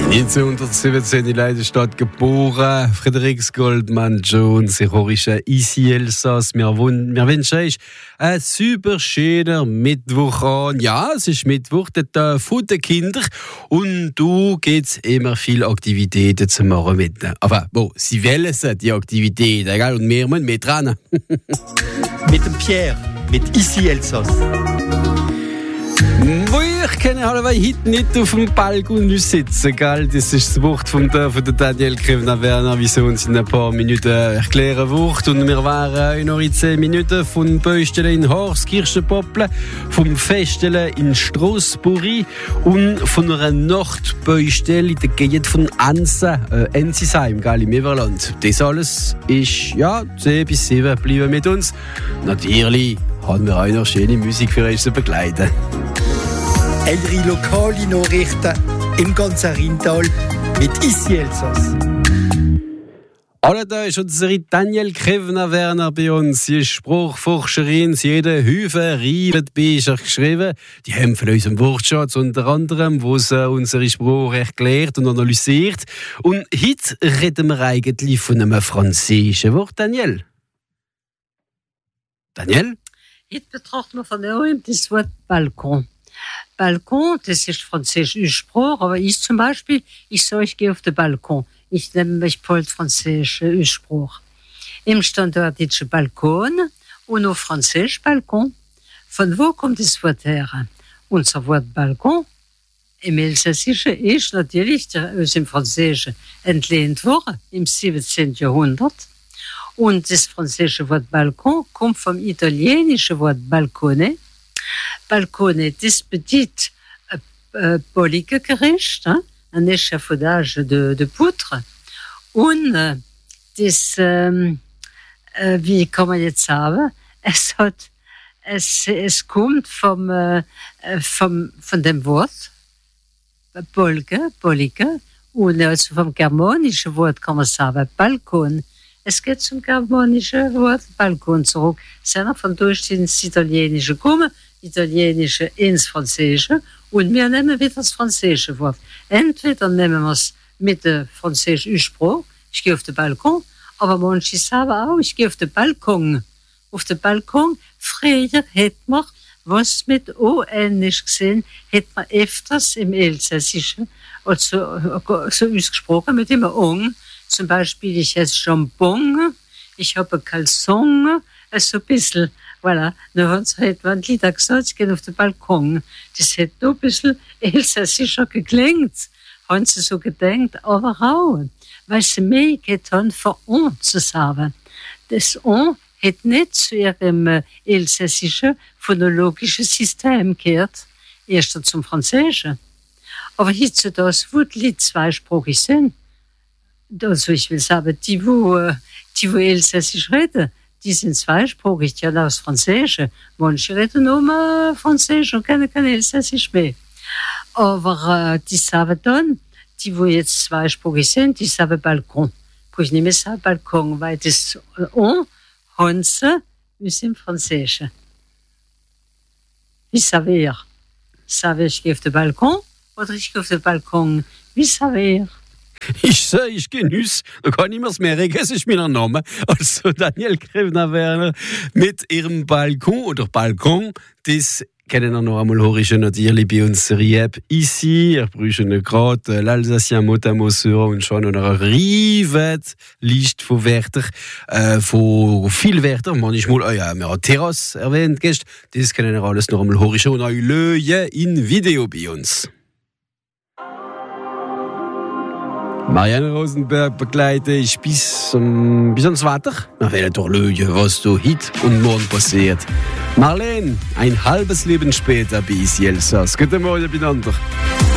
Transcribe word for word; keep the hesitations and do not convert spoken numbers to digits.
neunzehnhundertsiebzehn in Leidenstadt geboren, Frederiks Goldman Jones, historische Ici Elsass. Wir, wir wünschen euch einen super schönen Mittwoch an. Ja, es ist Mittwoch, der Tag der Kinder. Und du gibt's immer viele Aktivitäten zu machen mit. Aber wo, sie wollen es, die Aktivitäten, gell? Und wir müssen mit dran. Mit dem Pierre, mit Ici Elsass. Ich kann heute nicht auf dem Balkon sitzen, gell? Das ist das Wort von der, von der Daniel Krivna-Werner, wie sie uns in ein paar Minuten erklären wird. Und wir waren noch in zehn Minuten von Baustellen in Horst, Kirchenpoppeln, vom Feststellen in Strassburg und von einer Nachtbaustelle, der geht von Ansen, äh, Ensisheim, gell, im Everland. Das alles ist, ja, zehn bis sieben bleiben mit uns. Natürlich haben wir auch noch schöne Musik für euch zu begleiten. Eure lokale Nachrichten im ganzen Rheintal mit Ici Elsass. Alle da ist unsere Daniel Krivna-Werner bei uns. Sie ist Sprachforscherin, sie hat jeden Haufen Reibebücher geschrieben. Die haben von unserem Wortschatz unter anderem, wo sie unsere Sprache erklärt und analysiert. Und heute reden wir eigentlich von einem französischen Wort, Daniel. Daniel? Heute betrachten wir von neuem das Wort Balkon. Balkon, das ist französische Sprache, aber ich zum Beispiel, ich sage, ich gehe auf den Balkon. Ich nehme mich voll französische Sprache. Im Standort ist Balkon und auf Französisch Balkon. Von wo kommt das Wort her? Unser Wort Balkon im Elsässischen ist natürlich aus dem Französischen entlehnt worden im siebzehnten Jahrhundert. Und das französische Wort Balkon kommt vom italienischen Wort Balcone. Balcone, das bedeutet äh, bullige Gericht, hein? Un échafaudage de, de poutre. Und äh, das, ähm, äh, wie kann man jetzt sagen, es, hat, es, es kommt vom, äh, vom, von dem Wort Bolge, bullige, und also vom germanischen Wort kann man sagen Balkon. Es geht zum germanischen Wort Balkon zurück. Sind von durch ins Italienische gekommen, Italienische ins Französische, und wir nehmen wieder das französische Wort. Entweder nehmen wir es mit der französischen Sprache, ich gehe auf den Balkon, aber manche sagen auch, ich gehe auf den Balkon. Auf den Balkon, früher hätte man, was mit O N ist gesehen, hätte man öfters im Elsässischen, also so ausgesprochen mit dem On. Zum Beispiel, ich esse Jambon, ich habe Calzon, also ein bisschen, voilà. Dann hat man ein Lieder gesagt, ich gehe auf den Balkon. Das hätte noch ein bisschen elsässischer geklingt, haben sie so gedacht, aber auch, weil sie mehr geht haben, für On zu sagen. Das On hat nicht zu ihrem elsässischen phonologischen System gehört, erst zum Französischen. Aber heutzutage, wo die Lieder zweisprachig sind, also ich will sagen, die, wo, die, wo Elsässisch reden, die sind zweisprachig, die haben auch das Französische. Manche reden nur Französisch und kennen kein Elsässisch mehr. Aber äh, die sagen dann, die, wo jetzt zweisprachig sind, die sagen Balkon. Kann ich nicht mehr sagen Balkon, weil das On haben sie aus dem Französischen. Wie savez ihr? Savez ich gehe auf den Balkon oder ich gehe auf den Balkon? Wie savez ihr? Ich sage, ich genieße, da kann ich mir's merken, es ist mein Name. Also Daniel Krivna-Werner mit ihrem Balkon oder Balkon, das kennen wir noch einmal hören, natürlich bei uns Rieb ici. Ich brauche nicht gerade l'Alsacien mot à mot sur und schon noch eine riesige Liste von Wörtern, äh, von vielen Wörtern. Manchmal, oh ja, wir haben Terrasse erwähnt, gestern. Das kennen wir alles noch einmal hören und auch Löje in Video bei uns. Marianne Rosenberg begleite ich bis, um, bis ans Wetter. Wir werden doch schauen, was da heute und morgen passiert. Marlene, ein halbes Leben später bei Ici Elsass. Guten Morgen miteinander.